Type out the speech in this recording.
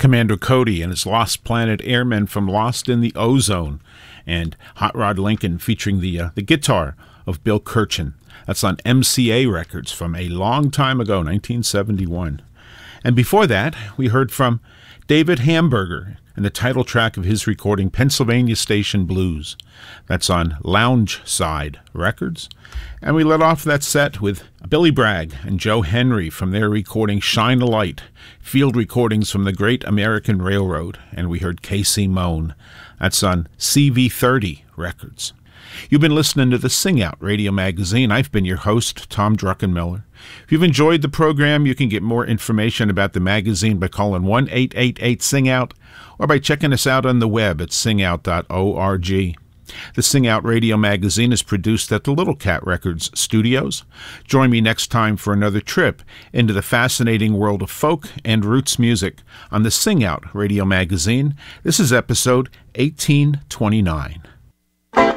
Commander Cody and his Lost Planet Airmen from Lost in the Ozone, and Hot Rod Lincoln featuring the guitar of Bill Kirchen. That's on MCA Records from a long time ago, 1971. And before that, we heard from David Hamburger and the title track of his recording, Pennsylvania Station Blues. That's on Lounge Side Records. And we let off that set with Billy Bragg and Joe Henry from their recording Shine a Light, field recordings from the Great American Railroad. And we heard Casey Moan. That's on CV30 Records. You've been listening to the Sing Out Radio Magazine. I've been your host, Tom Druckenmiller. If you've enjoyed the program, you can get more information about the magazine by calling 1-888-SING-OUT or by checking us out on the web at singout.org. The Sing Out Radio Magazine is produced at the Little Cat Records studios. Join me next time for another trip into the fascinating world of folk and roots music on the Sing Out Radio Magazine. This is episode 1829.